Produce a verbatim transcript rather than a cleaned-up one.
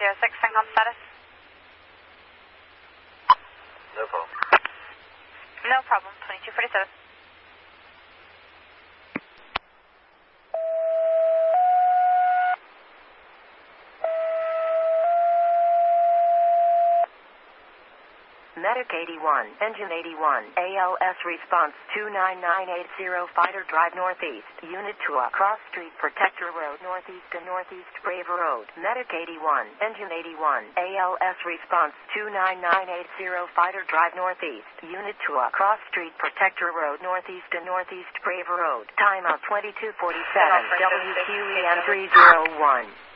zero six, CENTCOM status. No problem. No problem, twenty-two forty-seven. Medic eighty-one, Engine eighty-one, A L S response two nine nine eight zero, Fighter Drive Northeast, Unit two, Cross Street, Protector Road, Northeast and Northeast, Brave Road. Medic eighty-one, Engine eighty-one, A L S response two nine nine eight zero, Fighter Drive Northeast, Unit two, Cross Street, Protector Road, Northeast and Northeast, Brave Road. Timeout twenty-two forty-seven, W Q E N three zero one.